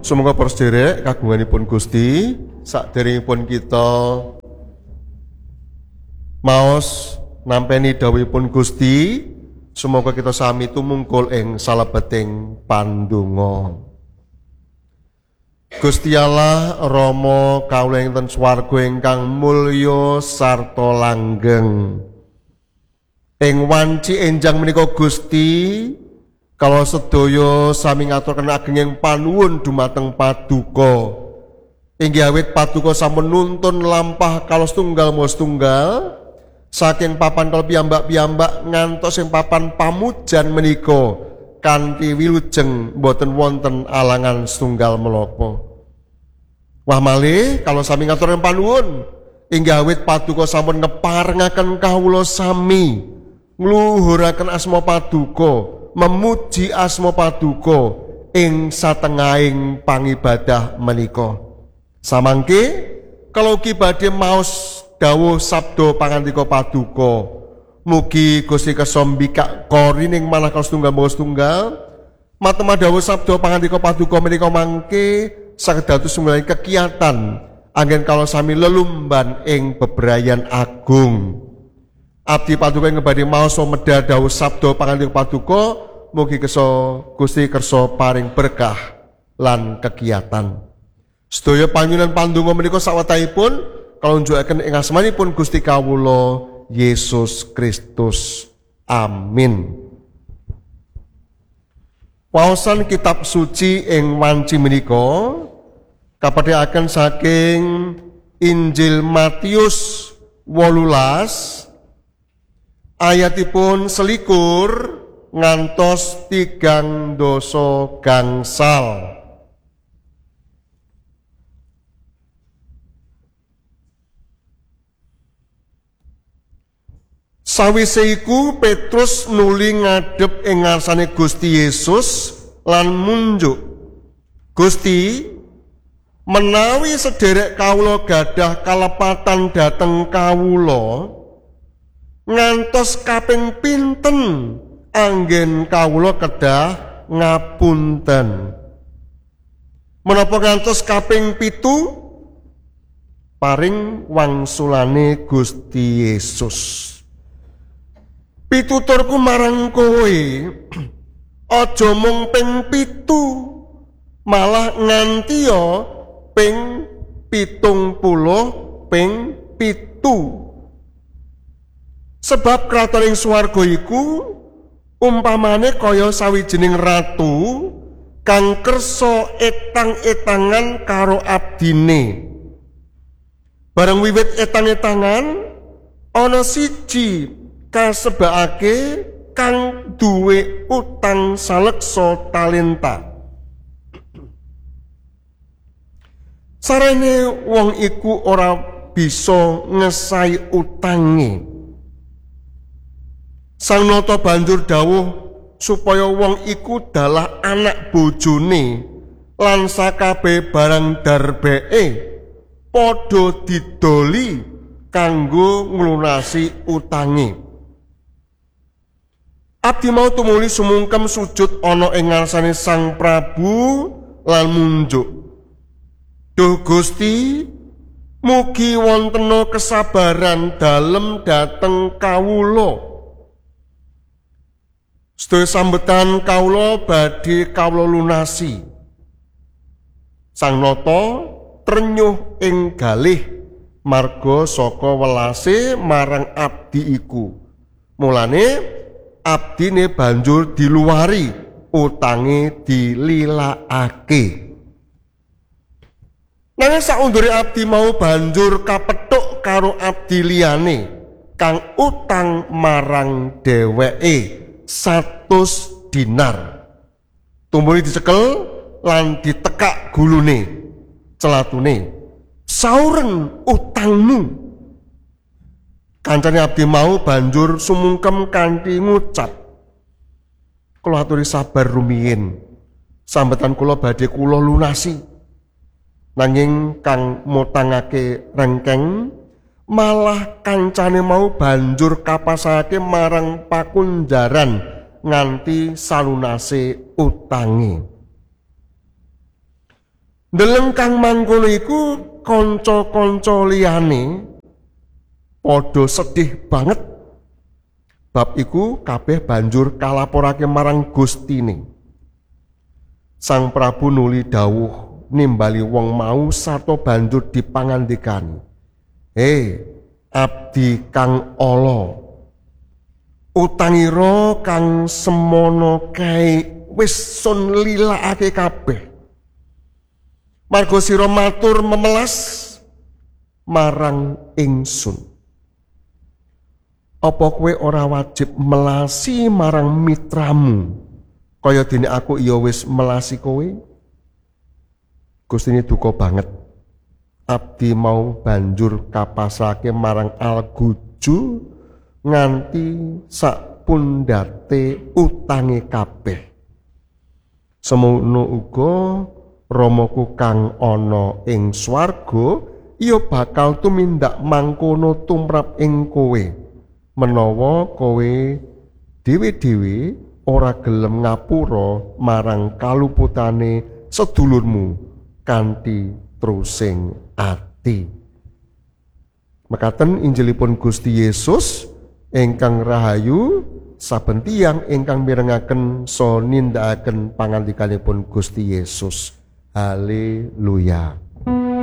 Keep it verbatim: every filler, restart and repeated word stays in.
Semoga para sederek kagunganipun Gusti, sakderengipun kita maos nampeni dawuhipun Gusti, semoga kita sami tumungkul ing salebeting pandonga. Gusti Allah Rama kawula ing swarga ingkang mulya sarta langgeng. Ing wanci enjang menika Gusti, kalau sedaya sami ngaturaken agenging panuwun dumateng Paduka. Inggih awit Paduka sampun nuntun lampah kalos tunggal mos tunggal saking papan kala piyambak-piyambak ngantos ing papan pamujan menika kanthi wilujeng boten wonten alangan setunggal menapa. Wah malih kalau sami ngaturaken panuwun inggih awit Paduka sampun ngeparengaken kawula sami ngluhuraken asma Paduka, memuji asma Paduka ing satengahing pangibadah menika. Samangke kalau ugi badhe maos dawuh sabda pangandika Paduka, mugi Gusti kersa mbikak korining manah kalos tunggal maos tunggal matema dawuh sabda pangandika Paduka menika mangke saged dados sumbeling kekiatan anggen kalau sami lelumban ing bebrayan agung. Abdi Paduka ngebadi maos medal dawuh sabda pangandika Paduka, mugi kersa Gusti kersa paring berkah lan kegiatan. Sedaya panyunan pandonga menika sawetahipun kalau njukaken ing asmanipun Gusti kawula Yesus Kristus. Amin. Waosan kitab suci ing wanci menika kapedhaken saking Injil Matius wolulas ayatipun selikur ngantos tigang doso gangsal. Sawise iku Petrus nuli ngadhep ing ngarsane Gusti Yesus lan munjuk, Gusti, menawi sederek kawula gadah kalepatan dhateng kawula, ngantos kaping pinten anggen kawula kedah ngapunten. Menapa ngantos kaping pitu? Paring wangsulane Gusti Yesus. Pituturku marang kowe, aja mung ping pitu, malah nganti ya ping pitung puluh ping pitu. Sebab kraton ing swarga iku umpamane kaya sawijining ratu kang kersa etang-etangan karo abdine. Bareng wiwit etang-etangan ana siji kasebakake kang duwe utang saleksa talenta. Sarene wong iku ora bisa ngesai utange. Sang nata banjur dawuh supaya wong iku dalah anak bojone lan sakabeh barang darbeke padha didoli kanggo nglunasi utange. Abdi mau tumuli sumungkem sujud ana ing ngarsane Sang Prabu lan munjuk, Duh Gusti, mugi wontena kesabaran dalem dhateng kawula. Sedaya sambetan kawula badhe kawula lunasi. Sang nata trenyuh ing galih marga saka welase marang abdi iku. Mulane abdine banjur diluwari, utange dililakake. Nanging saundure abdi mau banjur kapethuk karo abdi liyane kang utang marang dheweke satus dinar. Tumuli dicekel lan ditekak gulune, celatune, sauren utangmu. Kancane abdi mau banjur sumungkem kanthi ngucap, kula aturi sabar rumiyin, sambetan kula badhe kula lunasi. Nanging kang mutangake rengkeng malah kancane mau banjur kapasake marang pakunjaran nganti salunase utange. Ndeleng kang mangkono iku kanca-kanca liyane padha sedih banget. Bab iku kabeh banjur kalaporake marang Gustine. Sang Prabu nuli dawuh nimbali wong mau sarta banjur dipangandikani. Hei, abdi kang ala, utangira kang semono kae wis sun lilakake kabeh. Marga sira matur memelas marang ingsun. Apa kowe ora wajib melasi marang mitramu kaya dene aku iya wis melasi kowe? Gustine duka banget. Abdi mau banjur kapasake marang Alguju nganti sakpundhate utange kabeh. Semono uga Ramaku kang ana ing swarga iya bakal tumindak mangkono tumrap ing kowe. Menawa kowe dhewe-dhewe ora gelem ngapura marang kaluputane sedulurmu kanthi trusing ati. Mekaten Injilipun Gusti Yesus ingkang rahayu, saben tiyang ingkang mirengaken saha nindakaken pangandikanipun Gusti Yesus. Haleluya.